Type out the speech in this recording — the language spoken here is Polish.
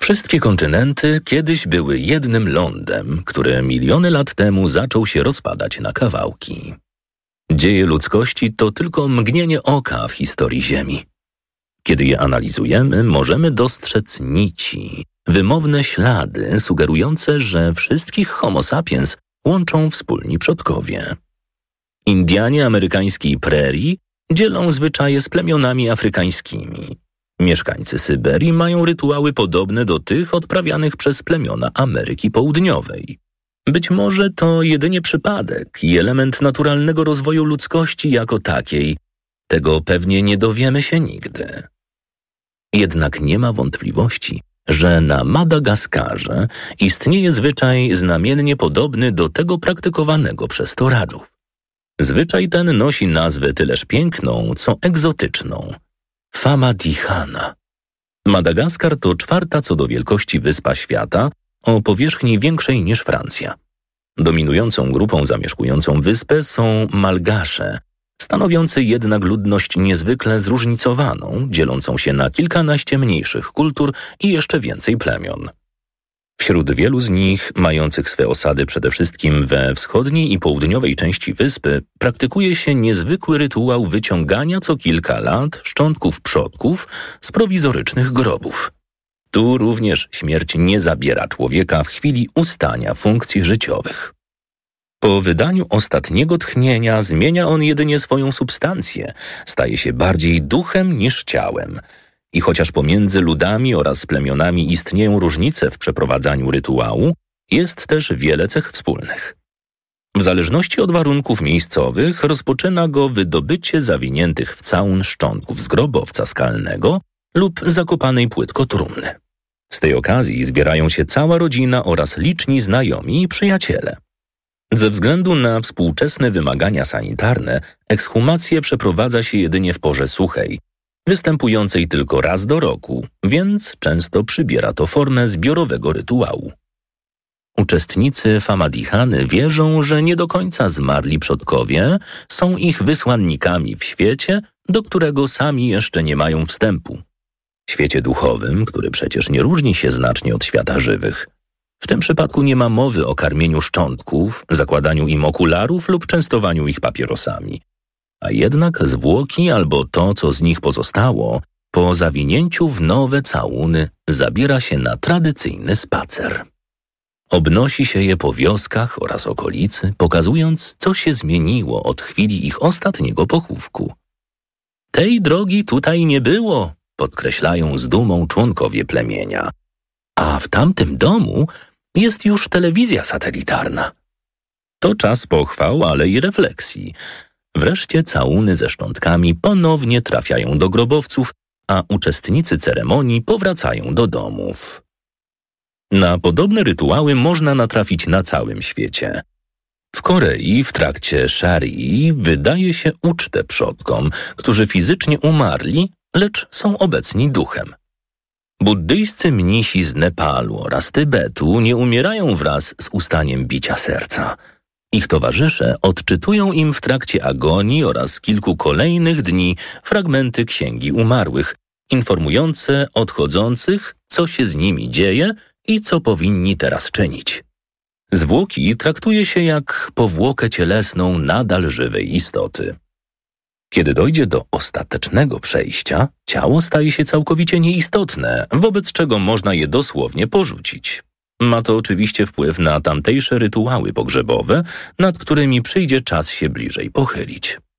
Wszystkie kontynenty kiedyś były jednym lądem, który miliony lat temu zaczął się rozpadać na kawałki. Dzieje ludzkości to tylko mgnienie oka w historii Ziemi. Kiedy je analizujemy, możemy dostrzec nici, wymowne ślady sugerujące, że wszystkich Homo sapiens łączą wspólni przodkowie. Indianie amerykańskiej prerii dzielą zwyczaje z plemionami afrykańskimi. Mieszkańcy Syberii mają rytuały podobne do tych odprawianych przez plemiona Ameryki Południowej. Być może to jedynie przypadek i element naturalnego rozwoju ludzkości jako takiej. Tego pewnie nie dowiemy się nigdy. Jednak nie ma wątpliwości, że na Madagaskarze istnieje zwyczaj znamiennie podobny do tego praktykowanego przez Toradżów. Zwyczaj ten nosi nazwę tyleż piękną, co egzotyczną. Famadihana. Madagaskar to czwarta co do wielkości wyspa świata o powierzchni większej niż Francja. Dominującą grupą zamieszkującą wyspę są Malgasze, stanowiący jednak ludność niezwykle zróżnicowaną, dzielącą się na kilkanaście mniejszych kultur i jeszcze więcej plemion. Wśród wielu z nich, mających swe osady przede wszystkim we wschodniej i południowej części wyspy, praktykuje się niezwykły rytuał wyciągania co kilka lat szczątków przodków z prowizorycznych grobów. Tu również śmierć nie zabiera człowieka w chwili ustania funkcji życiowych. Po wydaniu ostatniego tchnienia zmienia on jedynie swoją substancję, staje się bardziej duchem niż ciałem. I chociaż pomiędzy ludami oraz plemionami istnieją różnice w przeprowadzaniu rytuału, jest też wiele cech wspólnych. W zależności od warunków miejscowych rozpoczyna go wydobycie zawiniętych w całun szczątków z grobowca skalnego lub zakopanej płytko trumny. Z tej okazji zbierają się cała rodzina oraz liczni znajomi i przyjaciele. Ze względu na współczesne wymagania sanitarne, ekshumację przeprowadza się jedynie w porze suchej, występującej tylko raz do roku, więc często przybiera to formę zbiorowego rytuału. Uczestnicy Famadihany wierzą, że nie do końca zmarli przodkowie są ich wysłannikami w świecie, do którego sami jeszcze nie mają wstępu. Świecie duchowym, który przecież nie różni się znacznie od świata żywych. W tym przypadku nie ma mowy o karmieniu szczątków, zakładaniu im okularów lub częstowaniu ich papierosami. A jednak zwłoki albo to, co z nich pozostało, po zawinięciu w nowe całuny zabiera się na tradycyjny spacer. Obnosi się je po wioskach oraz okolicy, pokazując, co się zmieniło od chwili ich ostatniego pochówku. Tej drogi tutaj nie było, podkreślają z dumą członkowie plemienia. A w tamtym domu jest już telewizja satelitarna. To czas pochwał, ale i refleksji. Wreszcie całuny ze szczątkami ponownie trafiają do grobowców, a uczestnicy ceremonii powracają do domów. Na podobne rytuały można natrafić na całym świecie. W Korei w trakcie szarii wydaje się ucztę przodkom, którzy fizycznie umarli, lecz są obecni duchem. Buddyjscy mnisi z Nepalu oraz Tybetu nie umierają wraz z ustaniem bicia serca. Ich towarzysze odczytują im w trakcie agonii oraz kilku kolejnych dni fragmenty księgi umarłych, informujące odchodzących, co się z nimi dzieje i co powinni teraz czynić. Zwłoki traktuje się jak powłokę cielesną nadal żywej istoty. Kiedy dojdzie do ostatecznego przejścia, ciało staje się całkowicie nieistotne, wobec czego można je dosłownie porzucić. Ma to oczywiście wpływ na tamtejsze rytuały pogrzebowe, nad którymi przyjdzie czas się bliżej pochylić.